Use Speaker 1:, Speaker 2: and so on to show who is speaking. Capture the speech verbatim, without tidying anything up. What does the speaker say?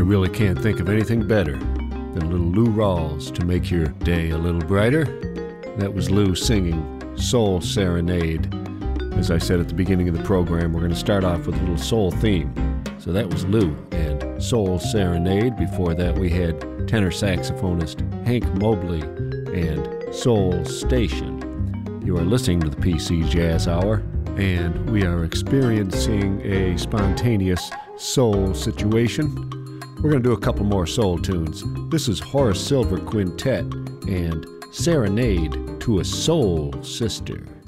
Speaker 1: really can't think of anything better than little Lou Rawls to make your day a little brighter. That was Lou singing Soul Serenade. As I said at the beginning of the program, we're going to start off with a little soul theme. So that was Lou and Soul Serenade. Before that, we had tenor saxophonist Hank Mobley and Soul Station. You are listening to the P C Jazz Hour, and we are experiencing a spontaneous soul situation. We're going to do a couple more soul tunes. This is Horace Silver Quintet and Serenade to a Soul Sister.